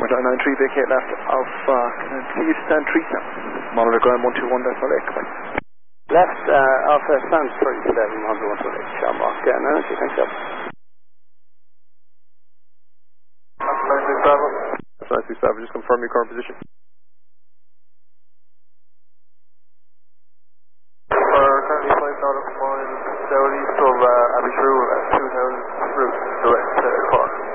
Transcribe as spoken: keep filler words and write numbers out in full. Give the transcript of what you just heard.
November nine nine three, vacate left Alpha, can I please stand three seven? Monitor ground one two one decimal eight, come on. Left uh, Alpha stand three seven, monitor one two one eight, Shamrock, get an energy, thanks up. nine six seven. nine six seven, just confirm your current position. For currently flight out of